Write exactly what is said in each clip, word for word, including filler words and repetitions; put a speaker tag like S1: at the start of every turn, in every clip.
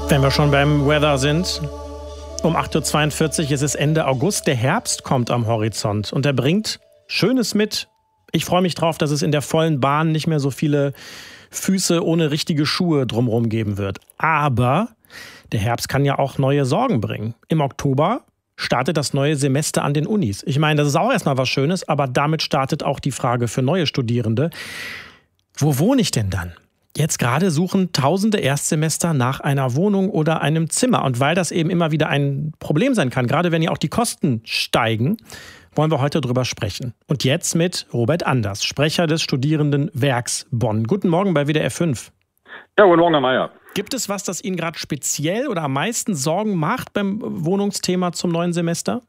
S1: Wenn wir schon beim Weather sind, um acht Uhr zweiundvierzig ist es Ende August. Der Herbst kommt am Horizont und er bringt Schönes mit. Ich freue mich drauf, dass es in der vollen Bahn nicht mehr so viele Füße ohne richtige Schuhe drumherum geben wird. Aber der Herbst kann ja auch neue Sorgen bringen. Im Oktober startet das neue Semester an den Unis. Ich meine, das ist auch erstmal was Schönes, aber damit startet auch die Frage für neue Studierende. Wo wohne ich denn dann? Jetzt gerade suchen tausende Erstsemester nach einer Wohnung oder einem Zimmer. Und weil das eben immer wieder ein Problem sein kann, gerade wenn ja auch die Kosten steigen, wollen wir heute drüber sprechen. Und jetzt mit Robert Anders, Sprecher des Studierendenwerks Bonn. Guten Morgen bei W D R fünf.
S2: Ja, guten Morgen, Herr Mayer.
S1: Gibt es was, das Ihnen gerade speziell oder am meisten Sorgen macht beim Wohnungsthema zum neuen Semester?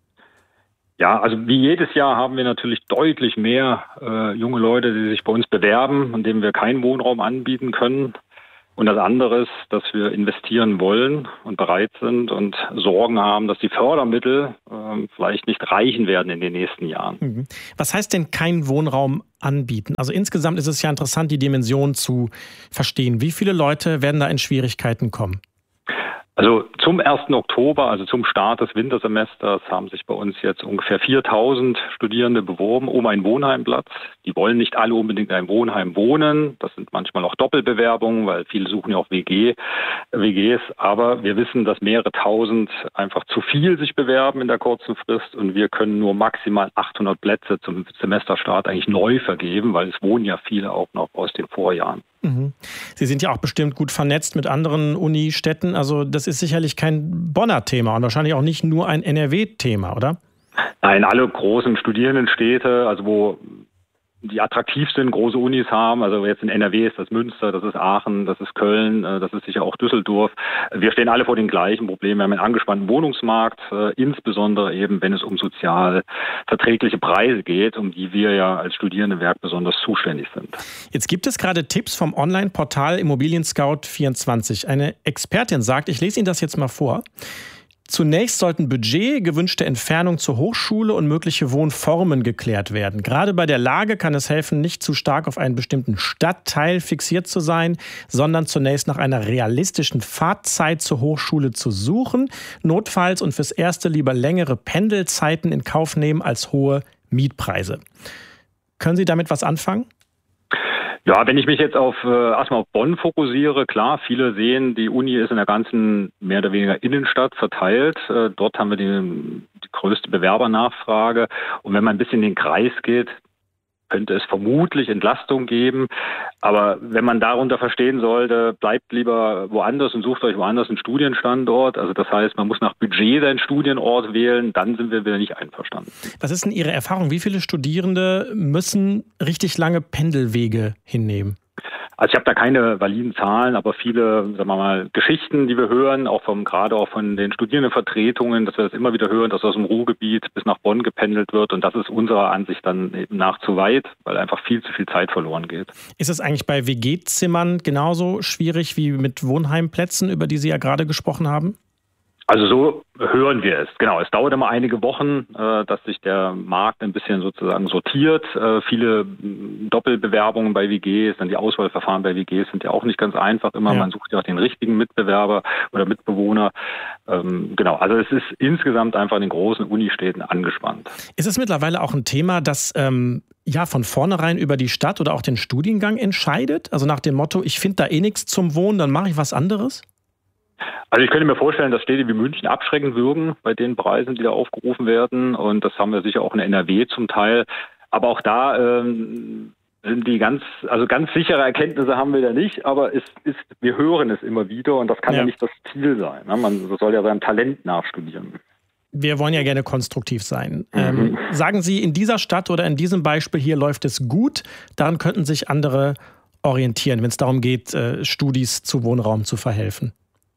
S2: Ja, also wie jedes Jahr haben wir natürlich deutlich mehr äh, junge Leute, die sich bei uns bewerben, an denen wir keinen Wohnraum anbieten können. Und das andere ist, dass wir investieren wollen und bereit sind und Sorgen haben, dass die Fördermittel äh, vielleicht nicht reichen werden in den nächsten Jahren.
S1: Mhm. Was heißt denn keinen Wohnraum anbieten? Also insgesamt ist es ja interessant, die Dimension zu verstehen. Wie viele Leute werden da in Schwierigkeiten kommen?
S2: Also zum ersten Oktober, also zum Start des Wintersemesters, haben sich bei uns jetzt ungefähr viertausend Studierende beworben um einen Wohnheimplatz. Die wollen nicht alle unbedingt in einem Wohnheim wohnen. Das sind manchmal auch Doppelbewerbungen, weil viele suchen ja auch W G, W Gs. Aber wir wissen, dass mehrere tausend einfach zu viel sich bewerben in der kurzen Frist. Und wir können nur maximal achthundert Plätze zum Semesterstart eigentlich neu vergeben, weil es wohnen ja viele auch noch aus den Vorjahren.
S1: Sie sind ja auch bestimmt gut vernetzt mit anderen Unistädten. Also das ist sicherlich kein Bonner Thema und wahrscheinlich auch nicht nur ein N R W-Thema, oder?
S2: Nein, alle großen Studierendenstädte, also wo die attraktiv sind, große Unis haben. Also jetzt in N R W ist das Münster, das ist Aachen, das ist Köln, das ist sicher auch Düsseldorf. Wir stehen alle vor den gleichen Problemen. Wir haben einen angespannten Wohnungsmarkt, insbesondere eben, wenn es um sozial verträgliche Preise geht, um die wir ja als Studierendenwerk besonders zuständig sind.
S1: Jetzt gibt es gerade Tipps vom Online-Portal Immobilien Scout vierundzwanzig. Eine Expertin sagt, ich lese Ihnen das jetzt mal vor. Zunächst sollten Budget, gewünschte Entfernung zur Hochschule und mögliche Wohnformen geklärt werden. Gerade bei der Lage kann es helfen, nicht zu stark auf einen bestimmten Stadtteil fixiert zu sein, sondern zunächst nach einer realistischen Fahrtzeit zur Hochschule zu suchen, notfalls und fürs Erste lieber längere Pendelzeiten in Kauf nehmen als hohe Mietpreise. Können Sie damit was anfangen?
S2: Ja, wenn ich mich jetzt auf äh, erstmal auf Bonn fokussiere, klar, viele sehen, die Uni ist in der ganzen mehr oder weniger Innenstadt verteilt. Äh, dort haben wir die, die größte Bewerbernachfrage. Und wenn man ein bisschen in den Kreis geht, könnte es vermutlich Entlastung geben. Aber wenn man darunter verstehen sollte, bleibt lieber woanders und sucht euch woanders einen Studienstandort. Also das heißt, man muss nach Budget seinen Studienort wählen, dann sind wir wieder nicht einverstanden.
S1: Was ist denn Ihre Erfahrung? Wie viele Studierende müssen richtig lange Pendelwege hinnehmen?
S2: Also ich habe da keine validen Zahlen, aber viele, sagen wir mal, Geschichten, die wir hören, auch vom gerade auch von den Studierendenvertretungen, dass wir das immer wieder hören, dass aus dem Ruhrgebiet bis nach Bonn gependelt wird. Und das ist unserer Ansicht dann eben nach zu weit, weil einfach viel zu viel Zeit verloren geht.
S1: Ist es eigentlich bei W G-Zimmern genauso schwierig wie mit Wohnheimplätzen, über die Sie ja gerade gesprochen haben?
S2: Also so hören wir es. Genau, es dauert immer einige Wochen, äh, dass sich der Markt ein bisschen sozusagen sortiert. Äh, viele Doppelbewerbungen bei W Gs, dann die Auswahlverfahren bei W Gs sind ja auch nicht ganz einfach immer. Ja. Man sucht ja auch den richtigen Mitbewerber oder Mitbewohner. Ähm, genau, also es ist insgesamt einfach in den großen Unistädten angespannt.
S1: Ist es mittlerweile auch ein Thema, das ähm, ja von vornherein über die Stadt oder auch den Studiengang entscheidet? Also nach dem Motto, ich finde da eh nichts zum Wohnen, dann mache ich was anderes?
S2: Also ich könnte mir vorstellen, dass Städte wie München abschreckend wirken bei den Preisen, die da aufgerufen werden. Und das haben wir sicher auch in N R W zum Teil. Aber auch da ähm, sind die ganz, also ganz sichere Erkenntnisse haben wir da nicht. Aber es ist, wir hören es immer wieder und das kann ja, ja nicht das Ziel sein. Ne? Man soll ja seinem Talent nachstudieren.
S1: Wir wollen ja gerne konstruktiv sein. Mhm. Ähm, sagen Sie, in dieser Stadt oder in diesem Beispiel hier läuft es gut, daran könnten sich andere orientieren, wenn es darum geht, äh, Studis zu Wohnraum zu verhelfen.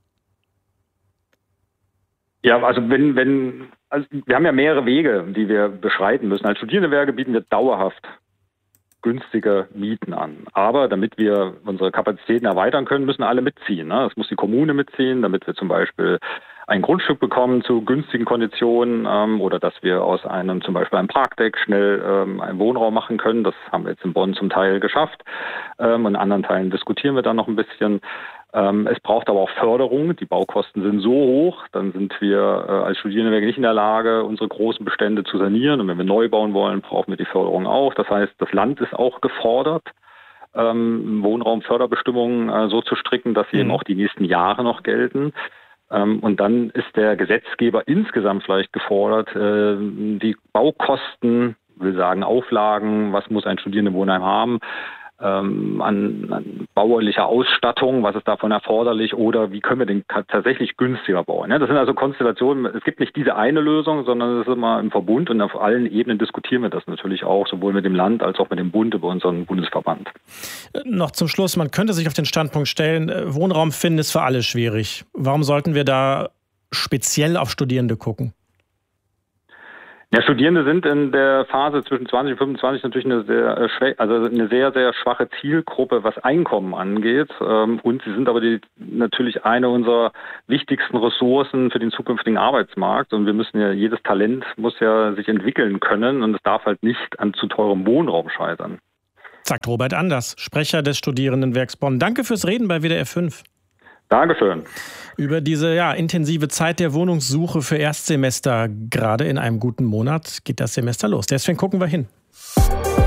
S2: Ja, also wenn, wenn, also wir haben ja mehrere Wege, die wir beschreiten müssen. Als Studierendenwerke bieten wir dauerhaft günstige Mieten an. Aber damit wir unsere Kapazitäten erweitern können, müssen alle mitziehen. Ne? Das muss die Kommune mitziehen, damit wir zum Beispiel ein Grundstück bekommen zu günstigen Konditionen ähm, oder dass wir aus einem zum Beispiel einem Parkdeck schnell ähm, einen Wohnraum machen können. Das haben wir jetzt in Bonn zum Teil geschafft. Ähm, in anderen Teilen diskutieren wir dann noch ein bisschen. Ähm, es braucht aber auch Förderung. Die Baukosten sind so hoch, dann sind wir äh, als Studierendenwerk nicht in der Lage, unsere großen Bestände zu sanieren. Und wenn wir neu bauen wollen, brauchen wir die Förderung auch. Das heißt, das Land ist auch gefordert, ähm, Wohnraumförderbestimmungen äh, so zu stricken, dass sie mhm. eben auch die nächsten Jahre noch gelten. Ähm, und dann ist der Gesetzgeber insgesamt vielleicht gefordert, äh, die Baukosten, will sagen Auflagen, was muss ein Studierendenwohnheim haben, ähm, an, an baulicher Ausstattung, was ist davon erforderlich oder wie können wir den tatsächlich günstiger bauen. Ja, das sind also Konstellationen, es gibt nicht diese eine Lösung, sondern es ist immer im Verbund und auf allen Ebenen diskutieren wir das natürlich auch, sowohl mit dem Land als auch mit dem Bund über unseren Bundesverband.
S1: Noch zum Schluss, man könnte sich auf den Standpunkt stellen, Wohnraum finden ist für alle schwierig. Warum sollten wir da speziell auf Studierende gucken?
S2: Ja, Studierende sind in der Phase zwischen zwanzig und fünfundzwanzig natürlich eine sehr, also eine sehr, sehr schwache Zielgruppe, was Einkommen angeht. Und sie sind aber die, natürlich eine unserer wichtigsten Ressourcen für den zukünftigen Arbeitsmarkt. Und wir müssen ja, jedes Talent muss ja sich entwickeln können und es darf halt nicht an zu teurem Wohnraum scheitern.
S1: Sagt Robert Anders, Sprecher des Studierendenwerks Bonn. Danke fürs Reden bei W D R fünf.
S2: Dankeschön.
S1: Über diese ja, intensive Zeit der Wohnungssuche für Erstsemester, gerade in einem guten Monat, geht das Semester los. Deswegen gucken wir hin.